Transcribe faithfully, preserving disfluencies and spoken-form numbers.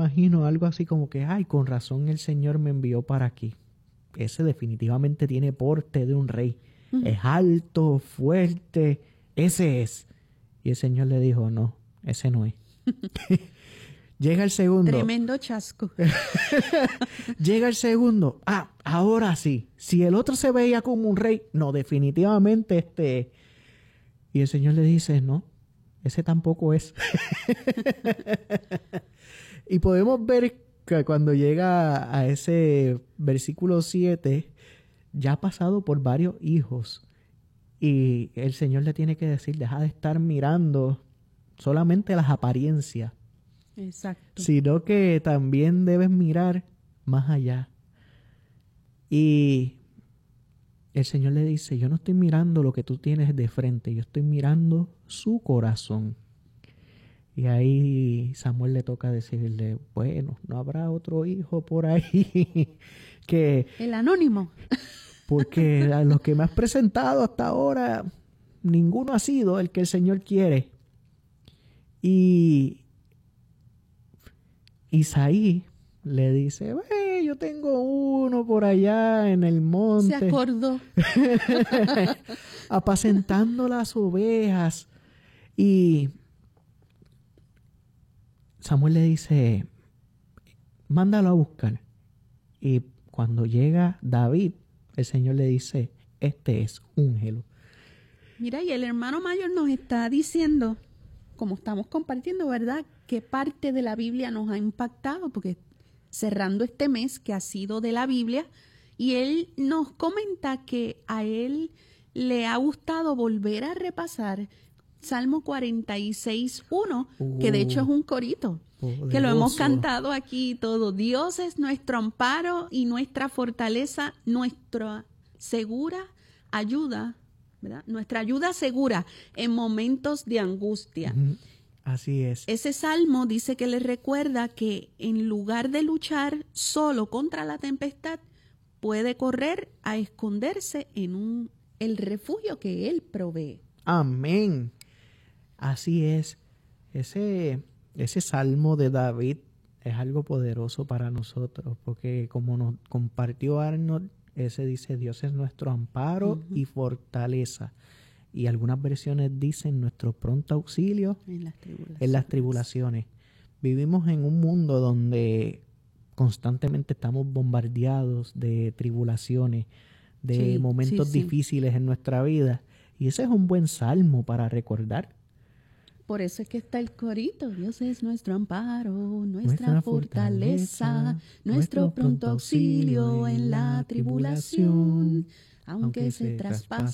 imagino algo así como que, ay, con razón el Señor me envió para aquí. Ese definitivamente tiene porte de un rey. Uh-huh. Es alto, fuerte, ese es. Y el Señor le dijo, no, ese no es. Llega el segundo. Tremendo chasco. Llega el segundo. Ah, ahora sí. Si el otro se veía como un rey, no, definitivamente este. Y el Señor le dice, no, ese tampoco es. Y podemos ver que cuando llega a ese versículo siete, ya ha pasado por varios hijos. Y el Señor le tiene que decir, deja de estar mirando solamente las apariencias. Exacto. Sino que también debes mirar más allá. Y el Señor le dice, yo no estoy mirando lo que tú tienes de frente, yo estoy mirando su corazón. Y ahí Samuel le toca decirle, bueno, no habrá otro hijo por ahí que... El anónimo. Porque a los que me has presentado hasta ahora, ninguno ha sido el que el Señor quiere. Y Isaí le dice, yo tengo uno por allá en el monte. Se acordó. Apacentando las ovejas. Y Samuel le dice, mándalo a buscar. Y cuando llega David, el Señor le dice, este es, úngelo. Mira, y el hermano mayor nos está diciendo, como estamos compartiendo, ¿verdad?, qué parte de la Biblia nos ha impactado, porque cerrando este mes que ha sido de la Biblia, y él nos comenta que a él le ha gustado volver a repasar Salmo cuarenta y seis, uno, uh, que de hecho es un corito, poderoso, que lo hemos cantado aquí todo. Dios es nuestro amparo y nuestra fortaleza, nuestra segura ayuda, ¿verdad? Nuestra ayuda segura en momentos de angustia. Uh-huh. Así es. Ese salmo dice que le recuerda que en lugar de luchar solo contra la tempestad, puede correr a esconderse en un, el refugio que Él provee. Amén. Así es. Ese, ese salmo de David es algo poderoso para nosotros, porque como nos compartió Arnold, ese dice, Dios es nuestro amparo uh-huh. y fortaleza. Y algunas versiones dicen nuestro pronto auxilio en las tribulaciones. En las tribulaciones. Vivimos en un mundo donde constantemente estamos bombardeados de tribulaciones, de sí, momentos sí, difíciles sí. en nuestra vida. Y ese es un buen salmo para recordar. Por eso es que está el corito. Dios es nuestro amparo, nuestra, nuestra fortaleza, fortaleza, nuestro pronto auxilio en la tribulación. Aunque se traspase